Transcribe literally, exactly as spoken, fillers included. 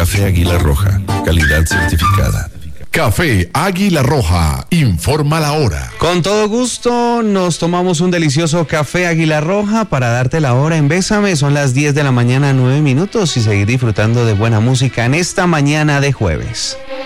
Café Águila Roja, calidad certificada. Café Águila Roja, informa la hora. Con todo gusto nos tomamos un delicioso café Águila Roja para darte la hora en Bésame. Son las diez de la mañana, nueve minutos, y seguir disfrutando de buena música en esta mañana de jueves.